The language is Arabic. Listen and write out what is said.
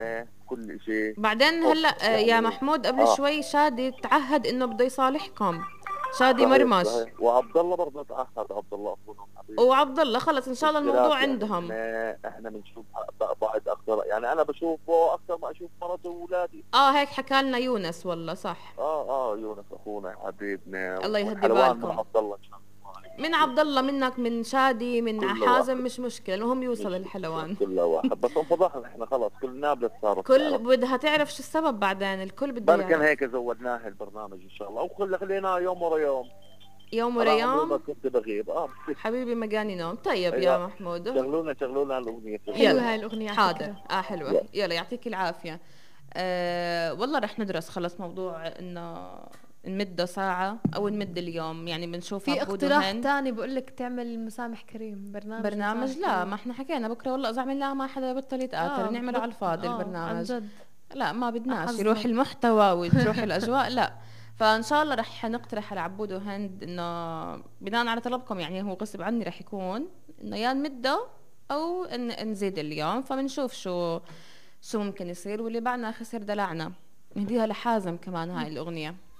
كل شيء. بعدين هلا يا يعني محمود قبل اه شوي شادي تعهد انه بده يصالحكم. شادي صحيح مرمش. صحيح، وعبد الله برضه تعهد، عبد الله اخونا الحبيب. وعبد الله خلص ان شاء الله الموضوع الثلاث يعني عندهم. احنا بنشوف بعض اكثر، يعني انا بشوفه اكثر ما اشوف مرته واولادي. اه هيك حكى لنا يونس، والله صح. اه يونس اخونا حبيبنا، الله يهدي والحلوان من بالكم. عبد الله ان شاء الله عليك من كثير. عبد الله، منك، من شادي، من كل حازم، واحد، مش مشكلة، المهم يوصل مش مشكلة، الحلوان. كل واحد بس انفضحنا احنا خلاص، كل نابلة صارت كل تعرف. بدها تعرف شو السبب، بعدين الكل بده بركن يعرف. هيك زودناه البرنامج ان شاء الله، خليناه يوم ورا يوم. يوم ورا على عمري ما يوم. كنت بغيب حبيبي مجاني نوم. طيب يا ايوه، محمود. شغلونا الاغنية حلوة يلا. هاي شغلونا. الأغنية على حاضر، فكرة. حلوة، يلا. يلا يعطيك العافية. والله رح ندرس خلص موضوع انه نمده ساعة او نمد اليوم، يعني بنشوف في عبود اقتراح وهند. تاني بقولك تعمل مسامح كريم، برنامج مسامح برنامج؟ لا، ما كريم. احنا حكينا بكره والله اذا عملناه ما حدا بطل يتآثر، نعمله على الفاضي عن البرنامج. جد. لا ما بدناش يروح أحزنك. المحتوى وتروح الاجواء، لا. فان شاء الله رح نقترح على عبود وهند انه بناء على طلبكم، يعني هو غصب عني رح يكون انه يا نمده او نزيد اليوم، فبنشوف شو ممكن يصير، واللي بعنا خسر دلعنا. نهديها لحازم كمان هاي الاغنيه.